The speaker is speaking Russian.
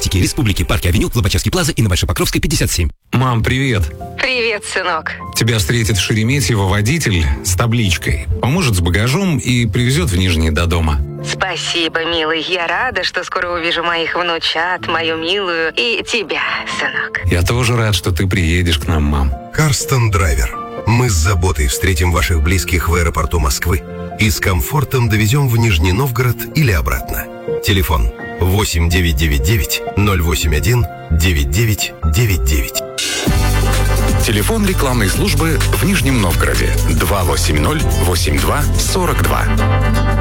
косметики Республики, Парке Авеню, Лобачевский плаза и на Большой Покровской, 57. Мам, привет. Привет, сынок. Тебя встретит в Шереметьево водитель с табличкой. Поможет с багажом и привезет в Нижний до дома. Спасибо, милый. Я рада, что скоро увижу моих внучат, мою милую и тебя, сынок. Я тоже рад, что ты приедешь к нам, мам. Карстон Драйвер. Мы с заботой встретим ваших близких в аэропорту Москвы и с комфортом довезем в Нижний Новгород или обратно. Телефон 8999 081 9999. Телефон рекламной службы в Нижнем Новгороде 280 82 42.